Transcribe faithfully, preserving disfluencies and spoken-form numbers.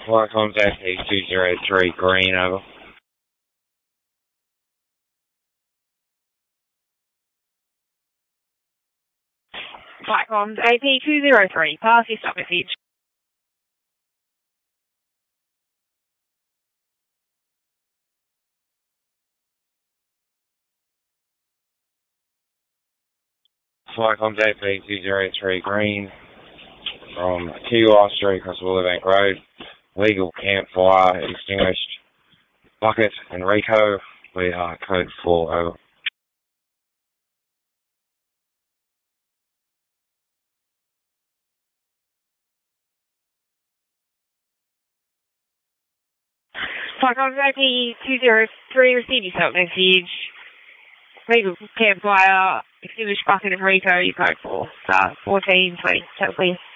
Flight contact A two zero three, green, over. Flight comms A P two zero three, pass your stop message. Flight contact A two zero three, green, from Kiwa Street across Willowbank Road. Legal campfire extinguished. Bucket and Rico, we are code four, over. Flight comms A P two zero three, receive your stop message. Legal campfire, extinguished bucket and Rico, you code four. Start fourteen twenty, totally.